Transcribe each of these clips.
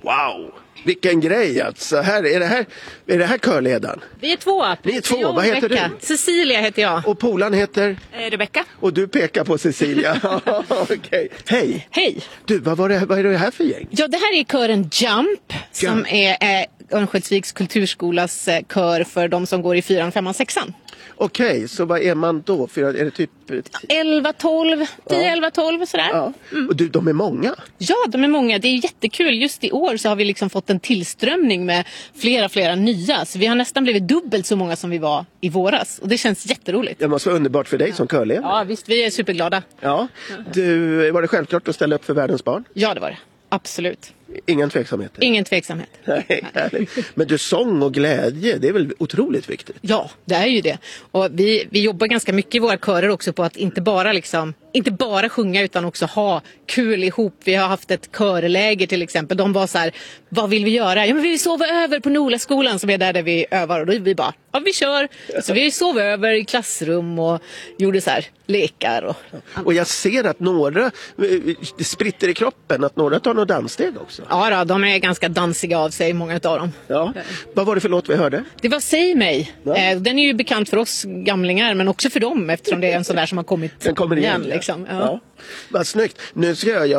Wow, vilken grej alltså. Är det här körledaren? Vi är två. Ni är två, vad heter du? Cecilia heter jag. Och polan heter? Rebecka. Och du pekar på Cecilia. Okej. Hej. Hej. Du, vad är det här för gäng? Ja, det här är kören Jump. Som är Örnsköldsviks kulturskolas kör för de som går i 4, 5, 6. Okej, så vad är man då? För är det typ 11, 12, 10, 11, 12 sådär. Ja. Och du, de är många? Ja, de är många. Det är jättekul. Just i år så har vi liksom fått en tillströmning med flera nya. Så vi har nästan blivit dubbelt så många som vi var i våras. Och det känns jätteroligt. Det måste vara underbart för dig som körledare. Ja, visst. Vi är superglada. Ja. Du, var det självklart att ställa upp för världens barn? Ja, det var det. Absolut. Ingen tveksamhet? Ingen tveksamhet. Nej, härligt. Men du, sång och glädje, det är väl otroligt viktigt? Ja, det är ju det. Och vi jobbar ganska mycket i våra körer också på att inte bara sjunga utan också ha kul ihop. Vi har haft ett körläger till exempel. De var så här, vad vill vi göra? Ja, men vi vill sova över på Nolaskolan som är där vi övar. Och då är vi bara, ja vi kör. Så vi sov över i klassrum och gjorde så här lekar. Och jag ser att några spritter i kroppen, att några tar några danssteg också. Ja då, de är ganska dansiga av sig, många av dem. Ja. Vad var det för låt vi hörde? Det var Säg mig. Ja. Den är ju bekant för oss gamlingar men också för dem eftersom det är en sån där som har kommit den kommer igen. Liksom. Ja. Ja. Vad snyggt. Nu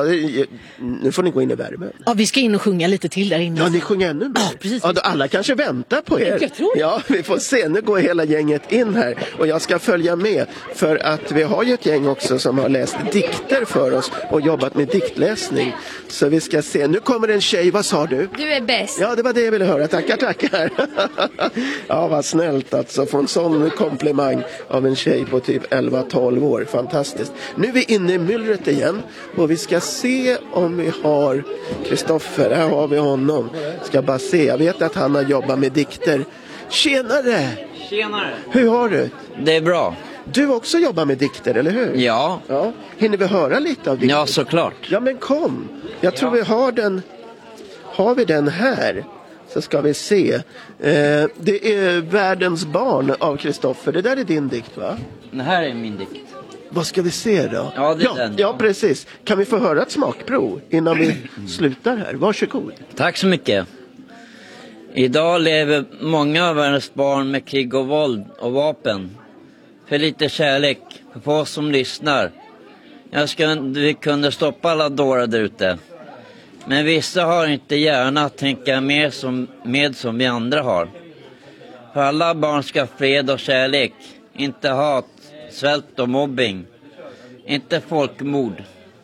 får ni gå in i värmen. Ja, vi ska in och sjunga lite till där inne. Ja, ni sjunger ännu mer. Ja, precis. Ja, då alla kanske väntar på er. Jag tror det. Ja, vi får se. Nu går hela gänget in här och jag ska följa med för att vi har ju ett gäng också som har läst dikter för oss och jobbat med diktläsning. Så vi ska se. Nu kommer en tjej. Vad sa du? Du är bäst. Ja, det var det jag ville höra. Tackar. Ja, vad snällt alltså. Få en sån komplimang av en tjej på typ 11-12 år. Fantastiskt. Nu är vi inne i myllret igen och vi ska se om vi har Kristoffer. Här har vi honom. Ska bara se. Jag vet att han har jobbat med dikter. Tjenare! Hur har du? Det är bra. Du också jobbar med dikter, eller hur? Ja. Hinner vi höra lite av dikter? Ja, såklart. Ja, men kom. Jag tror vi har den. Har vi den här? Så ska vi se. Det är Världens barn av Kristoffer. Det där är din dikt, va? Det här är min dikt. Vad ska vi se då? Ja, det är den. Ja, precis. Kan vi få höra ett smakprov innan vi slutar här? Varsågod. Tack så mycket. Idag lever många av världens barn med krig och våld och vapen. För lite kärlek för oss som lyssnar. Vi kunde stoppa alla dårar där ute. Men vissa har inte gärna att tänka mer som vi andra har. För alla barn ska fred och kärlek. Inte hat, svält och mobbing. Inte folkmord.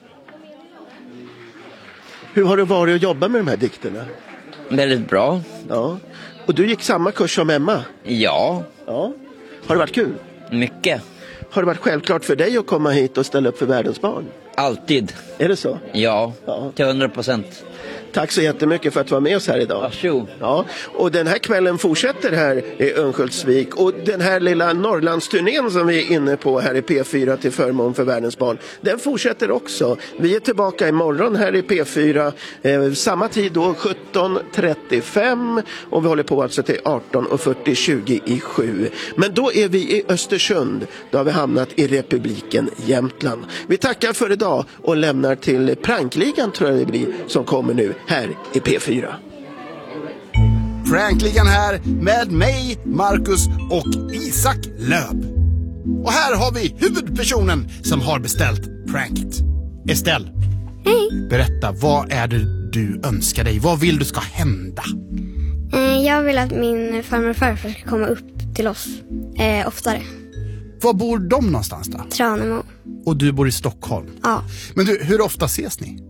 Hur har det varit att jobba med de här dikterna? Väldigt bra. Ja. Och du gick samma kurs som Emma? Ja. Ja. Har det varit kul? Mycket. Har det varit självklart för dig att komma hit och ställa upp för världens barn? Alltid. Är det så? Ja. Till 100%. Tack så jättemycket för att du var med oss här idag. Varsågod. Ja, och den här kvällen fortsätter här i Örnsköldsvik. Och den här lilla Norrlandsturnén som vi är inne på här i P4 till förmån för världens barn, den fortsätter också. Vi är tillbaka imorgon här i P4. Samma tid då, 17:35. Och vi håller på alltså till 18:40, 20:07. Men då är vi i Östersund. Då har vi hamnat i republiken Jämtland. Vi tackar för idag och lämnar till Prankligan, tror jag det blir, som kommer nu här i P4. Prankligan här med mig, Marcus och Isak Löb. Och här har vi huvudpersonen som har beställt pranket. Estelle. Hej. Berätta, vad är det du önskar dig? Vad vill du ska hända? Jag vill att min farmor och farfar ska komma upp till oss oftare. Var bor de någonstans då? Tranemo. Och du bor i Stockholm? Ja. Men du, hur ofta ses ni?